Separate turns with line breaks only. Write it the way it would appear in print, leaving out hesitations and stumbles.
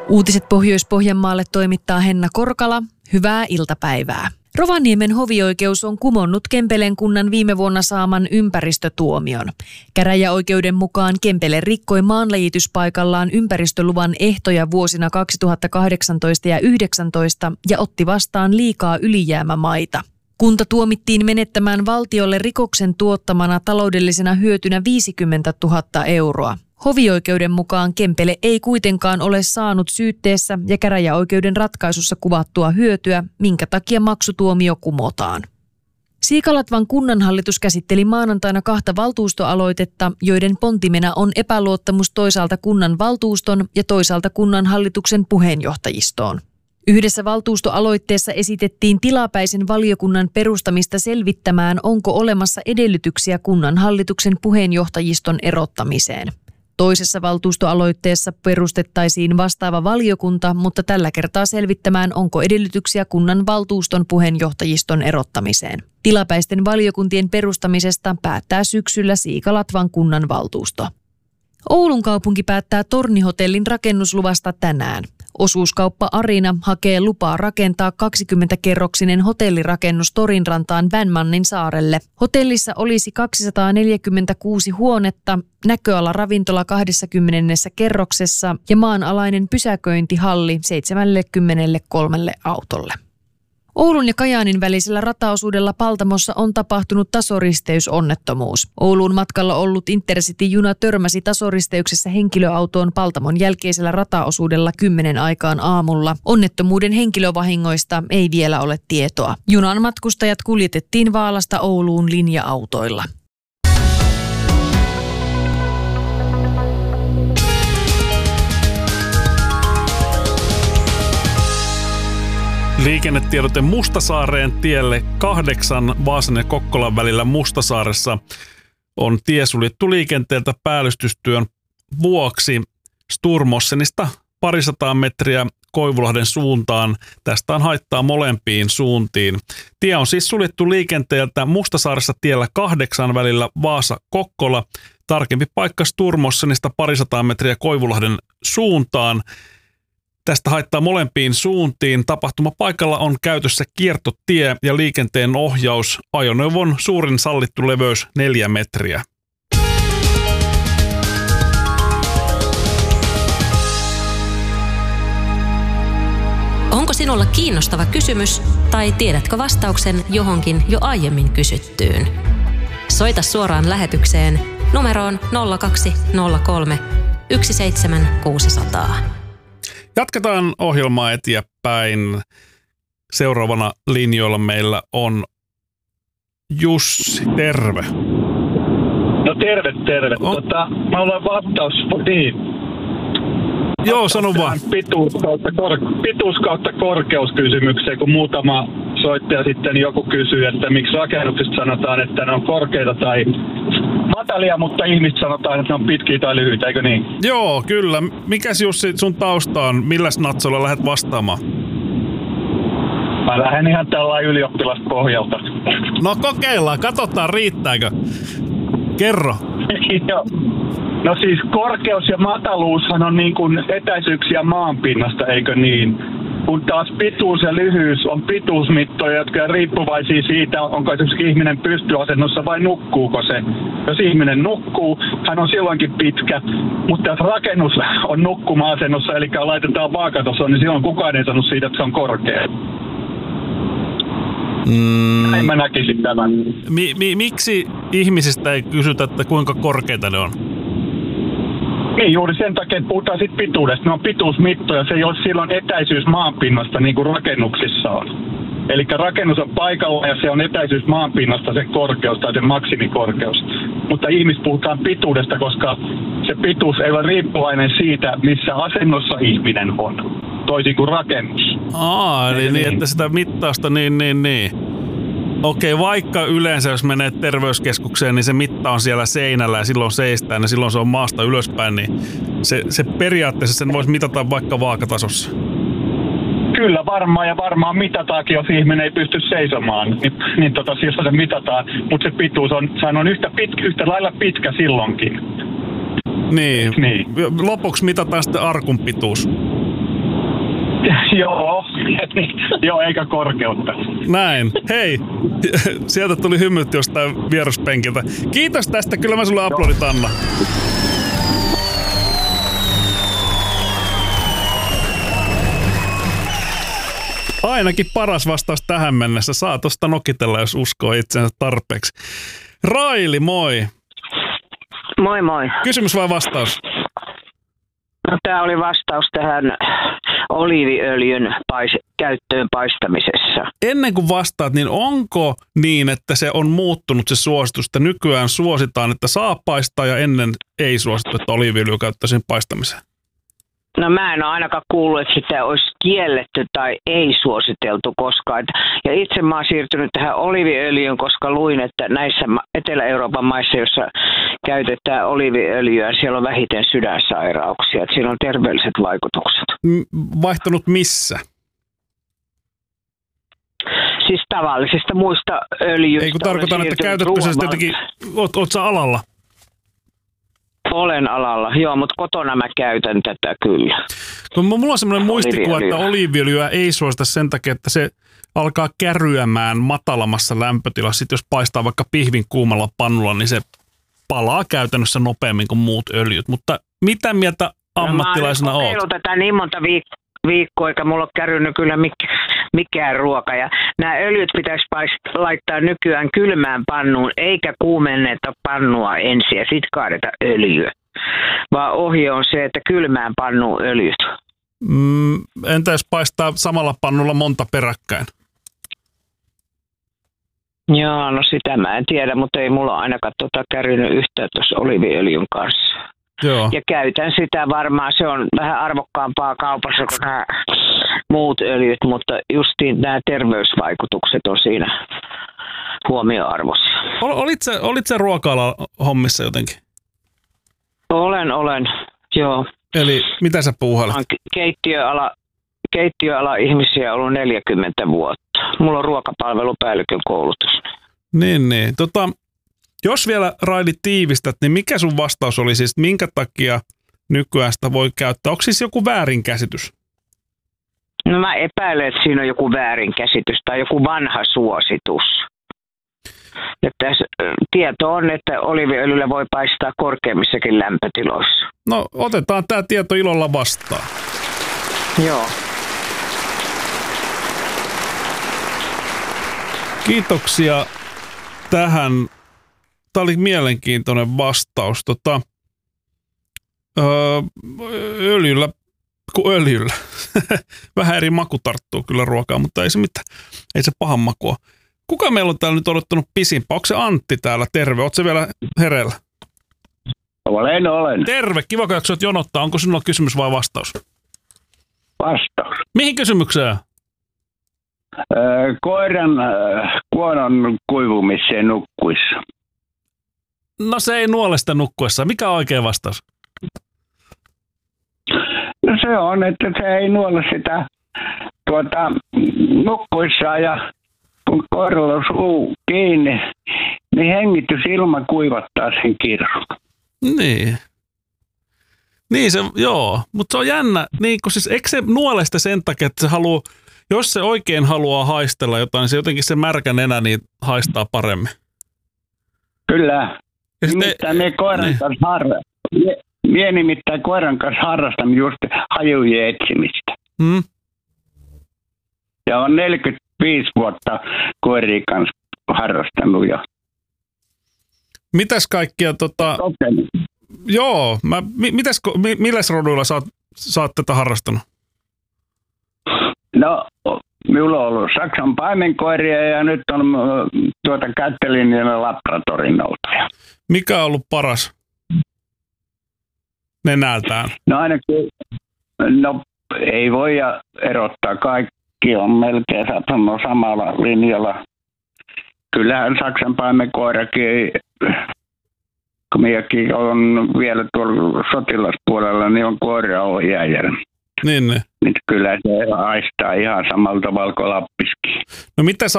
Uutiset Pohjois-Pohjanmaalle toimittaa Henna Korkala. Hyvää iltapäivää. Rovaniemen hovioikeus on kumonnut Kempeleen kunnan viime vuonna saaman ympäristötuomion. Käräjäoikeuden mukaan Kempele rikkoi maanläjityspaikallaan ympäristöluvan ehtoja vuosina 2018 ja 2019 ja otti vastaan liikaa ylijäämämaita. Kunta tuomittiin menettämään valtiolle rikoksen tuottamana taloudellisena hyötynä 50 000 euroa. Hovioikeuden mukaan Kempele ei kuitenkaan ole saanut syytteessä ja käräjäoikeuden ratkaisussa kuvattua hyötyä, minkä takia maksutuomio kumotaan. Siikalatvan kunnanhallitus käsitteli maanantaina 2 valtuustoaloitetta, joiden pontimena on epäluottamus toisaalta kunnan valtuuston ja toisaalta kunnanhallituksen puheenjohtajistoon. Yhdessä valtuustoaloitteessa esitettiin tilapäisen valiokunnan perustamista selvittämään, onko olemassa edellytyksiä kunnanhallituksen puheenjohtajiston erottamiseen. Toisessa valtuustoaloitteessa perustettaisiin vastaava valiokunta, mutta tällä kertaa selvittämään, onko edellytyksiä kunnan valtuuston puheenjohtajiston erottamiseen. Tilapäisten valiokuntien perustamisesta päättää syksyllä Siikalatvan kunnanvaltuusto. Oulun kaupunki päättää Tornihotellin rakennusluvasta tänään. Osuuskauppa Arina hakee lupaa rakentaa 20-kerroksinen hotellirakennus Torinrantaan Vänmannin saarelle. Hotellissa olisi 246 huonetta, näköala ravintola 20 kerroksessa ja maanalainen pysäköintihalli 73 autolle. Oulun ja Kajaanin välisellä rataosuudella Paltamossa on tapahtunut tasoristeysonnettomuus. Ouluun matkalla ollut Intercity-juna törmäsi tasoristeyksessä henkilöautoon Paltamon jälkeisellä rataosuudella 10 aikaan aamulla. Onnettomuuden henkilövahingoista ei vielä ole tietoa. Junan matkustajat kuljetettiin Vaalasta Ouluun linja-autoilla.
Liikennetiedote Mustasaareen tielle 8 Vaasan ja Kokkolan välillä Mustasaaressa on tie suljettu liikenteeltä päällystystyön vuoksi Sturmossenista 200 metriä Koivulahden suuntaan. Tästä on haittaa molempiin suuntiin. Tie on siis suljettu liikenteeltä Mustasaaressa tiellä 8 välillä Vaasa-Kokkola. Tarkempi paikka Sturmossenista 200 metriä Koivulahden suuntaan. Tästä haittaa molempiin suuntiin. Tapahtumapaikalla on käytössä kiertotie ja liikenteen ohjaus. Ajoneuvon suurin sallittu leveys 4 metriä.
Onko sinulla kiinnostava kysymys tai tiedätkö vastauksen johonkin jo aiemmin kysyttyyn? Soita suoraan lähetykseen numeroon 0203 17600.
Jatketaan ohjelmaa eteenpäin. Seuraavana linjoilla meillä on Jussi. Terve.
No terve. Mä olen vastaus. Niin.
Joo, sano vaan.
Pituus kautta korkeuskysymykseen, kun muutama soittaja sitten joku kysyy, että miksi rakennuksista sanotaan, että ne on korkeita tai matalia, mutta ihmiset sanotaan, että ne on pitkiä tai lyhyitä, eikö niin?
Joo, kyllä. Mikäs Jussi sun tausta on? Milläs natsolla lähdet vastaamaan?
Mä lähden ihan tällainen ylioppilaspohjalta.
No kokeillaan, katsotaan riittääkö. Kerro.
No siis korkeus ja mataluushan on niin kuin etäisyyksiä maanpinnasta, eikö niin? Kun taas pituus ja lyhyys on pituusmittoja, jotka on riippuvaisia siitä, onko esimerkiksi ihminen pystyasennossa vai nukkuuko se. Jos ihminen nukkuu, hän on silloinkin pitkä, mutta jos rakennus on nukkuma-asennossa, eli laitetaan vaakatasoon, niin silloin kukaan ei sanonut siitä, että se on korkea. Näin mä näkisin tämän.
Miksi ihmisistä ei kysytä, että kuinka korkeita ne on?
Niin, juuri sen takia, että puhutaan siitä pituudesta. Ne on pituusmittoja, se ei ole silloin etäisyys maanpinnasta, niin kuin rakennuksissa on. Eli rakennus on paikalla ja se on etäisyys maanpinnasta, se korkeus tai se maksimikorkeus. Mutta puhutaan pituudesta, koska se pituus ei ole riippuvainen siitä, missä asennossa ihminen on. Toisin kuin rakennus.
Eli niin, että sitä mittausta, niin. Okei, vaikka yleensä jos menee terveyskeskukseen, niin se mitta on siellä seinällä ja silloin seistään ja silloin se on maasta ylöspäin, niin se periaatteessa sen voisi mitata vaikka vaakatasossa.
Kyllä varmaan mitataankin, jos ihminen ei pysty seisomaan, niin silloin se mitataan, mutta se pituus on yhtä lailla pitkä silloinkin.
Niin. Lopuksi mitataan sitten arkun pituus.
Joo, eikä korkeutta.
Näin. Hei, sieltä tuli hymyt jostain vieruspenkiltä. Kiitos tästä, kyllä mä sulle aplodit, Anna. Ainakin paras vastaus tähän mennessä. Saa tosta nokitella, jos uskoo itsensä tarpeeksi. Raili, moi.
Moi moi.
Kysymys vai vastaus?
No, tämä oli vastaus tähän oliiviöljyn käyttöön paistamisessa.
Ennen kuin vastaat, niin onko niin, että se on muuttunut se suositus, että nykyään suositaan, että saa paistaa ja ennen ei suosittu, että oliiviöljyä käyttäisiin paistamiseen?
No mä en ole ainakaan kuullut, että sitä olisi kielletty tai ei suositeltu koskaan. Ja itse mä oon siirtynyt tähän oliiviöljyyn, koska luin, että näissä Etelä-Euroopan maissa, joissa käytetään oliiviöljyä, siellä on vähiten sydänsairauksia. Että siinä on terveelliset vaikutukset.
Vaihtunut missä?
Siis tavallisista muista öljyistä.
Ei kun tarkoitan, että käytätkö sä sitä jotenkin, oot sä alalla?
Olen alalla, joo, mutta kotona mä käytän tätä kyllä.
No, mulla on semmoinen muistikuva, että oliiviöljyä ei suosita sen takia, että se alkaa käryämään matalammassa lämpötilassa. Sitten jos paistaa vaikka pihvin kuumalla pannulla, niin se palaa käytännössä nopeammin kuin muut öljyt. Mutta mitä mieltä ammattilaisena oot?
Mä oon tätä niin monta viikkoa, eikä mulla ole kärynyt kyllä mikään ruoka. Ja nämä öljyt pitäisi laittaa nykyään kylmään pannuun, eikä kuumenneta pannua ensin ja sitten kaadeta öljyä. Vaan ohje on se, että kylmään pannuun öljyt.
Entä jos paistaa samalla pannulla monta peräkkäin?
Joo, no sitä mä en tiedä, mutta ei mulla ainakaan kärynyt yhtään tuossa oliiviöljyn kanssa.
Joo.
Ja käytän sitä varmaan, se on vähän arvokkaampaa kaupassa kuin nämä muut öljyt, mutta justiin nämä terveysvaikutukset on siinä huomioarvossa.
Olit sä ruoka-alan hommissa jotenkin?
Olen, joo.
Eli mitä sä puuhailet?
Keittiöala ihmisiä ollut 40 vuotta. Mulla on ruokapalvelupäällikön koulutus.
Niin. Jos vielä Raili tiivistät, niin mikä sun vastaus oli siis, minkä takia nykyään sitä voi käyttää? Onko siis joku väärinkäsitys?
No mä epäilen, että siinä on joku väärinkäsitys tai joku vanha suositus. Että tieto on, että oliiviöljyllä voi paistaa korkeammissakin lämpötiloissa.
No otetaan tämä tieto ilolla vastaan.
Joo.
Kiitoksia tähän. Tämä oli mielenkiintoinen vastaus. Öljyllä. Vähän eri maku tarttuu kyllä ruokaa, mutta ei se mitään. Ei se pahan makua. Kuka meillä on täällä nyt odottanut pisimpää? Onko se Antti täällä? Terve. Ootko se vielä hereillä?
Olen.
Terve. Kiva, kun jaksot jonottaa. Onko sinulla kysymys vai vastaus?
Vastaus.
Mihin kysymykseen?
Koiran kuonon kuivumiseen nukkuissa.
No se ei nuolesta nukkuessa. Mikä on oikea vastaus?
No se on, että se ei nuole sitä nukkuissaan ja kun koiralla on suu kiinni, niin hengitysilma kuivattaa sen kirsun.
Niin se, joo. Mutta se on jännä. Niin, kun siis, eikö se nuole sitä sen takia, että se haluaa, jos se oikein haluaa haistella jotain, niin se jotenkin se märkä nenä niin haistaa paremmin.
Kyllä. Nimittäin me koiran kanssa nimittäin koiran kanssa harrastan just hajujen etsimistä. Ja on 45 vuotta koirien kanssa harrastanut jo.
Mitäs kaikkia Joo, milläs roduilla sä oot tätä harrastanut?
No, minulla on ollut Saksan paimenkoiria ja nyt on Kättelinjän Labradorin noutaja.
Mikä on ollut paras nenältään?
No ainakin, ei voi erottaa. Kaikki on melkein satanut samalla linjalla. Kyllähän Saksan paimenkoirakin, kun minäkin on vielä tuolla sotilaspuolella, niin on koiraohjaaja.
Niin.
Kyllä se haistaa ihan samalta tavalla kuin Lappiskin.
No mitä